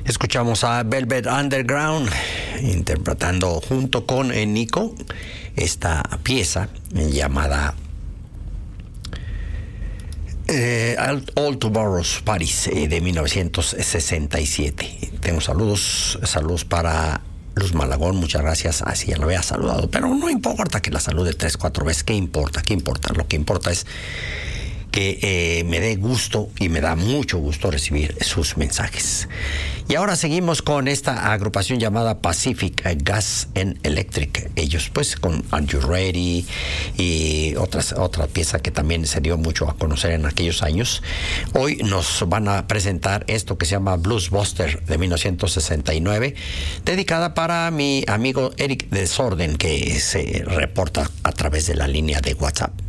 Escuchamos a Velvet Underground interpretando junto con Nico esta pieza llamada All Tomorrow's Paris de 1967. Tengo saludos para Luz Malagón, muchas gracias. Así ya lo había saludado, pero no importa que la salude 3-4 veces. ¿Qué importa? Lo que importa es que me dé gusto, y me da mucho gusto recibir sus mensajes. Y ahora seguimos con esta agrupación llamada Pacific Gas and Electric. Ellos pues con Are You Ready y otra pieza que también se dio mucho a conocer en aquellos años. Hoy nos van a presentar esto que se llama Blues Buster de 1969, dedicada para mi amigo Eric Desorden, que se reporta a través de la línea de WhatsApp.